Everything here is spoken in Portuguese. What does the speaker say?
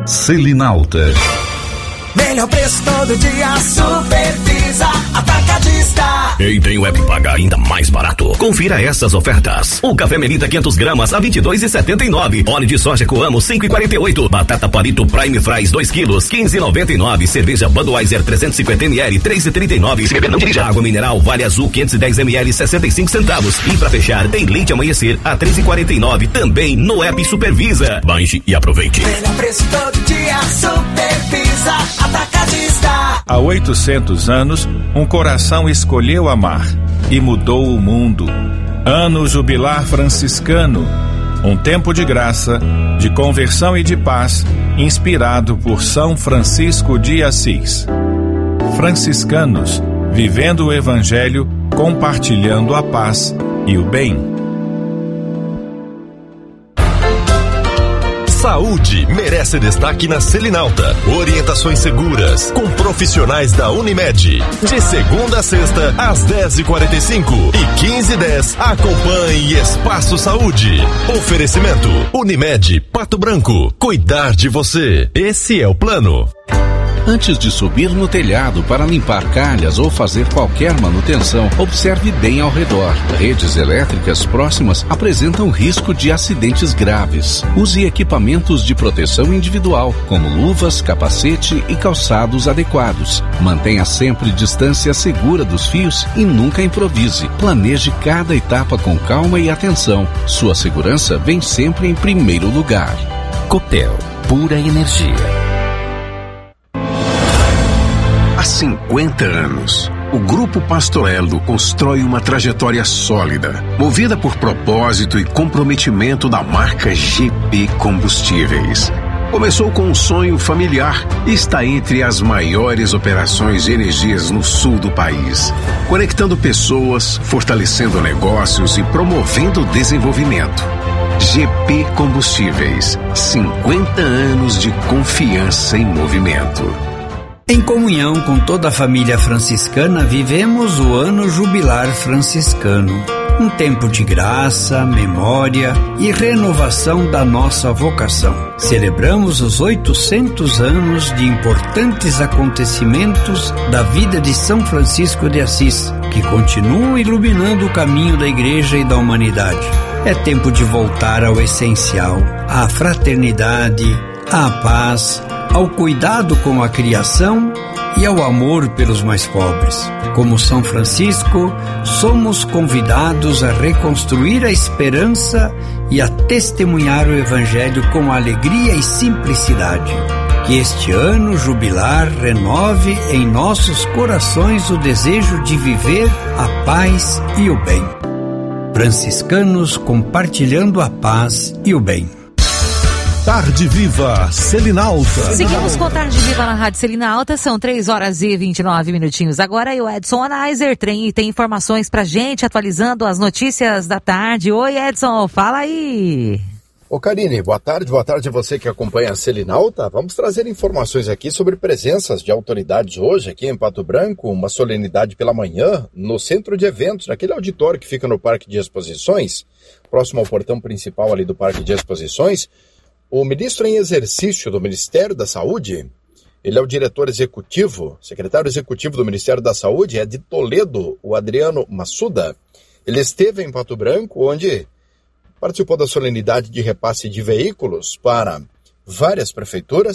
Selinalta. Melhor preço todo dia, Supervisa Atacadista. E tem o app paga ainda mais barato. Confira essas ofertas. O café Melita 500 gramas a 22,79. Óleo de soja Coamo 5,48. Batata Palito Prime Fries 2 quilos 15,99. Cerveja Budweiser 350 ml 3,39. Se beber não dirija. Água mineral Vale Azul 510 ml 65 centavos. E pra fechar tem leite amanhecer a 3,49. Também no app Supervisa. Baixe e aproveite. Melhor preço todo dia, Supervisa Atacadista. Há 800 anos, um coração escolheu amar e mudou o mundo. Ano Jubilar Franciscano, um tempo de graça, de conversão e de paz, inspirado por São Francisco de Assis. Franciscanos, vivendo o Evangelho, compartilhando a paz e o bem. Saúde merece destaque na Selinalta. Orientações seguras com profissionais da Unimed. De segunda a sexta, às 10h45 e 15h10, acompanhe Espaço Saúde. Oferecimento Unimed Pato Branco. Cuidar de você. Esse é o plano. Antes de subir no telhado para limpar calhas ou fazer qualquer manutenção, observe bem ao redor. Redes elétricas próximas apresentam risco de acidentes graves. Use equipamentos de proteção individual, como luvas, capacete e calçados adequados. Mantenha sempre distância segura dos fios e nunca improvise. Planeje cada etapa com calma e atenção. Sua segurança vem sempre em primeiro lugar. Copel, pura energia. Há 50 anos, o Grupo Pastorello constrói uma trajetória sólida, movida por propósito e comprometimento da marca GP Combustíveis. Começou com um sonho familiar e está entre as maiores operações de energias no sul do país, conectando pessoas, fortalecendo negócios e promovendo o desenvolvimento. GP Combustíveis, 50 anos de confiança em movimento. Em comunhão com toda a família franciscana, vivemos o Ano Jubilar Franciscano. Um tempo de graça, memória e renovação da nossa vocação. Celebramos os 800 anos de importantes acontecimentos da vida de São Francisco de Assis, que continuam iluminando o caminho da Igreja e da humanidade. É tempo de voltar ao essencial, à fraternidade, à paz, ao cuidado com a criação e ao amor pelos mais pobres. Como São Francisco, somos convidados a reconstruir a esperança e a testemunhar o Evangelho com alegria e simplicidade. Que este ano jubilar renove em nossos corações o desejo de viver a paz e o bem. Franciscanos compartilhando a paz e o bem. Tarde Viva Selinalta. Seguimos com Tarde Viva na Rádio Selinalta, são 3h29. Agora o Edson Anaiser tem informações pra gente, atualizando as notícias da tarde. Oi, Edson, fala aí. Ô Karine, boa tarde a você que acompanha a Selinalta. Vamos trazer informações aqui sobre presenças de autoridades hoje aqui em Pato Branco, uma solenidade pela manhã no centro de eventos, naquele auditório que fica no Parque de Exposições, próximo ao portão principal ali do Parque de Exposições. O ministro em exercício do Ministério da Saúde, ele é o diretor executivo, secretário executivo do Ministério da Saúde, é de Toledo, o Adriano Massuda. Ele esteve em Pato Branco, onde participou da solenidade de repasse de veículos para várias prefeituras.